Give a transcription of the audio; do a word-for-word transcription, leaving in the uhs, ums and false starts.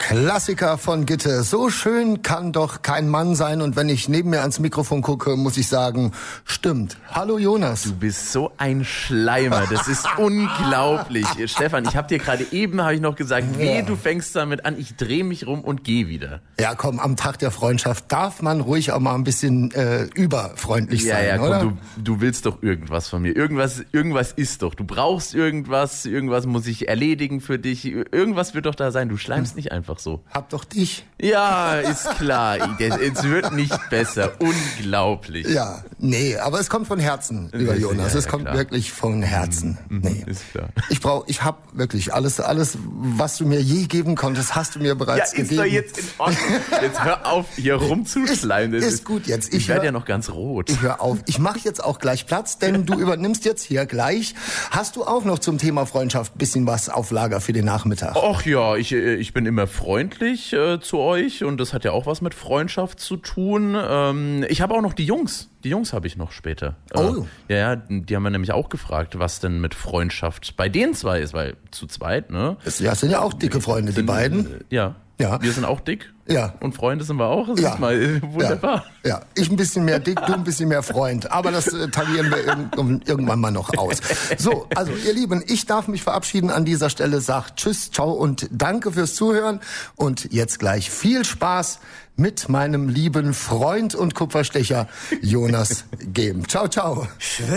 Klassiker von Gitte. So schön kann doch kein Mann sein. Und wenn ich neben mir ans Mikrofon gucke, muss ich sagen, stimmt. Hallo Jonas. Du bist so ein Schleimer. Das ist unglaublich. Stefan, ich habe dir gerade eben, habe ich noch gesagt, weh, ja. Du fängst damit an, ich drehe mich rum und gehe wieder. Ja, komm, am Tag der Freundschaft darf man ruhig auch mal ein bisschen äh, überfreundlich ja, sein, ja, komm, oder? Du, du willst doch irgendwas von mir. Irgendwas, irgendwas ist doch. Du brauchst irgendwas, irgendwas muss ich erledigen für dich. Irgendwas wird doch da sein. Du schleimst nicht einfach so. Hab doch dich. Ja, ist klar. Es wird nicht besser. Unglaublich. Ja, nee, aber es kommt von Herzen, lieber Jonas. Ja, es ja, kommt klar. wirklich von Herzen. Mhm, nee. Ist klar. Ich brauch, ich hab wirklich alles, alles, was du mir je geben konntest, hast du mir bereits ja, ist gegeben. Doch jetzt in Ordnung. Jetzt hör auf, hier rumzuschleimen. Ist, ist gut jetzt. Ich, ich werde hör, ja noch ganz rot. Ich hör auf. Ich mache jetzt auch gleich Platz, denn du übernimmst jetzt hier gleich. Hast du auch noch zum Thema Freundschaft ein bisschen was auf Lager für den Nachmittag? Ach ja, ich, ich bin immer freundlich äh, zu euch und das hat ja auch was mit Freundschaft zu tun. Ähm, ich habe auch noch die Jungs. Die Jungs habe ich noch später. Oh. Äh, ja, ja, die haben wir nämlich auch gefragt, was denn mit Freundschaft bei den zwei ist, weil zu zweit, ne? Das, ja, sind ja auch dicke Freunde, sind, die beiden. Äh, ja. Ja. Wir sind auch dick. Ja. Und Freunde sind wir auch. Das ja. ist mal wunderbar. Ja. ja, ich ein bisschen mehr dick, du ein bisschen mehr Freund. Aber das äh, tarieren wir irg- irgendwann mal noch aus. So, also ihr Lieben, ich darf mich verabschieden an dieser Stelle. Sag tschüss, ciao und danke fürs Zuhören. Und jetzt gleich viel Spaß mit meinem lieben Freund und Kupferstecher Jonas Gehm. Ciao, ciao.